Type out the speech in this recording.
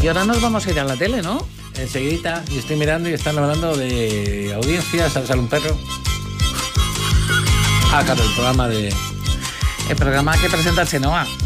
Y ahora nos vamos a ir a la tele, ¿no? Enseguida, y estoy mirando y están hablando de audiencias, sale un perro. Ah, claro, el programa El programa que presenta Chenoa.